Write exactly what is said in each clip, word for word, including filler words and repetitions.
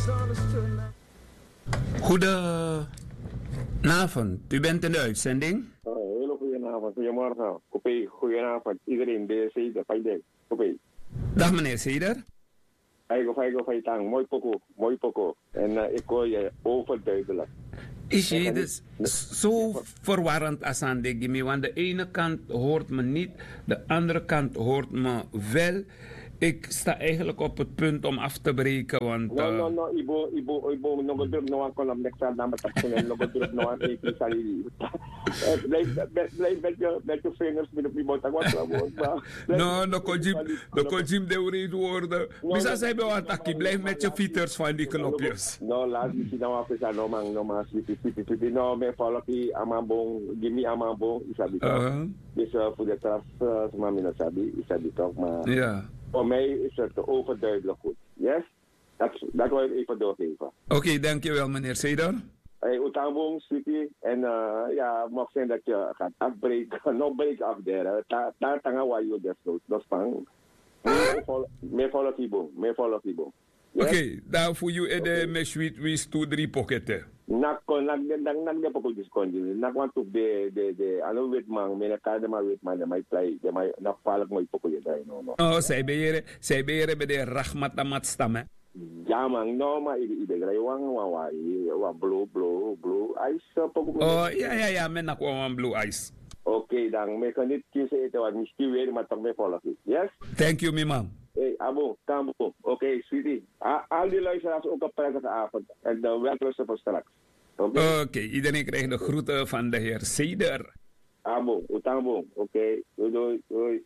Goedenavond, u bent in de uitzending. Uh, hele goedenavond, goedemorgen. Kopie, goedenavond. Iedereen, de Ceder, Pajdek. Kopie. Dag meneer Ceder. Eigo, eigo, feitang, mooi poko, mooi poko. En uh, ik hoor je overduidelijk. Is je dus zo verwarrend als aan de Gimme? Want de ene kant hoort me niet, de andere kant hoort me wel. Ik sta eigenlijk op het punt om af te breken, want... No, no, no, Ibo, Ibo, Ibo, nog een druk nog aan kon next aan met dat nog een druk nog aan één salary. Blijf, blijf met je, met je vingers met op die bot, dat was wel. No, no, kon Jim, no, kon Jim de ureed worden. Bisa zei bij wat takkie, blijf met je fieters van die knopjes. No, laat me zien nou af, is dat no man, no man, slippy, slippy, slippy, no, me follow die amambong, give me amambong, is dat toch? Dus voor de traf, maar mina sabi, is dat toch, maar... Ja. Voor mij is het overduidelijk goed. Yes? Dat, dat wil ik even doorgeven. Oké, okay, dankjewel meneer Ceder. Hey, Utambong, City. En uh, ja, mag zijn dat je gaat afbreken. Nog break af daar. Daar tangen waar je desnoods. Dat is van. Meer volk hierboom. Meer volk hierboom. Oké, okay, daar voor je de met sweet wist toe drie pokketten. Nak kon nak nak nak de pokket discondi. Nak want ook de de de alo wit man, me na de maar wit man, de mij play, de mij nak valk mooi pokket daar no no. Oh, zij beren, zij beren bij de Rahmat Amat stammen. Ja man, no maar ibe ibe grai wang wa wa wa blue blue blue ice pokket. Oh, ja ja ja, men nak wan blue ice. Oké, okay, dan me kan niet kiezen eten wat misschien weer, maar toch me volk. Yes? Thank you, mi mam. Hey, abo, kambo. Oké, okay, sweetie. Al die luisteraars ook een prettige avond. En dan welterusten voor straks. Oké, okay? okay, iedereen krijgt de groeten van de heer Ceder. Abo, utambo. Oké, okay. doei, doei, doei.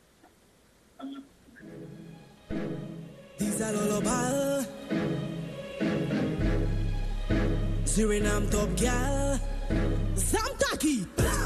He's a lullaby. Suriname top gal.